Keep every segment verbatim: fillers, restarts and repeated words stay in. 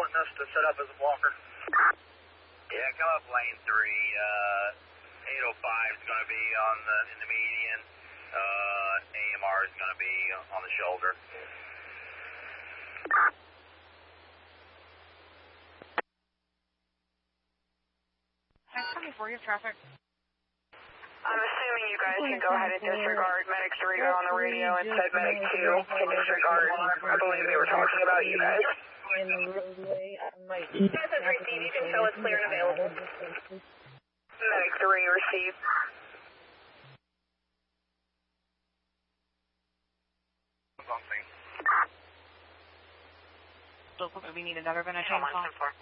wanting us to set up as a blocker. Yeah, come up lane three. Uh, eight oh five is going to be on the in the median. Uh, A M R is going to be on the shoulder. nine seventy-four, you have traffic. I'm assuming you guys can go ahead and disregard Medic three on the radio and said Medic two can disregard. I believe they were talking about you guys. In the roadway, I might. You guys have received, you can show us clear and available. Medic three received. Something. Look, we need another Venezuelan chainsaw.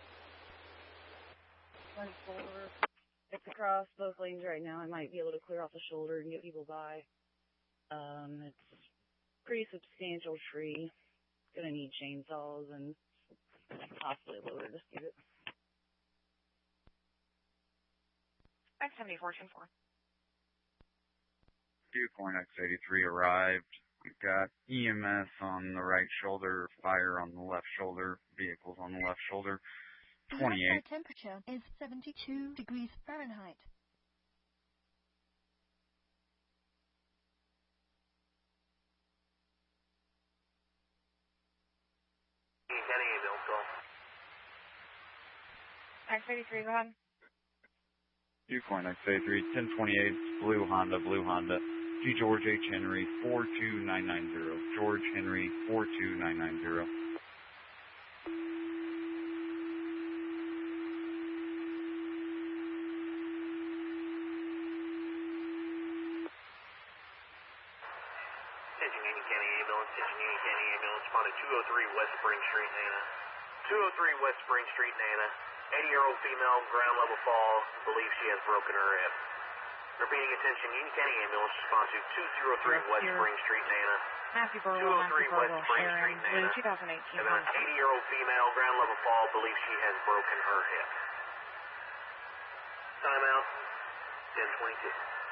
One four. It's across both lanes right now. I might be able to clear off the shoulder and get people by. Um, it's a pretty substantial tree. Gonna need chainsaws and possibly a loader to scoot it. nine seventy-four, ten four. Viewpoint X eighty-three arrived. We've got E M S on the right shoulder, fire on the left shoulder, vehicles on the left shoulder. twenty-eight. The temperature is seventy-two degrees Fahrenheit. X eighty-three, go ahead. Viewpoint X eighty-three, ten twenty-eight, blue Honda, blue Honda. G George H. Henry, four two nine nine zero. George Henry, four two nine nine zero. Attention Union County Ambulance, attention Union County Ambulance, responded two oh three West Spring Street, Nana. two oh three West Spring Street, Nana. eighty-year-old female, ground level fall, believes she has broken her hip. Repeating attention, Union County Ambulance, respond to two oh three West Spring Street, Nana. Matthew Burwell, two oh three Matthew West Burwell, Spring Aaron, Street, Nana. Blue, twenty eighteen. An eighty-year-old female, ground level fall, believes she has broken her hip. Timeout, ten twenty-two.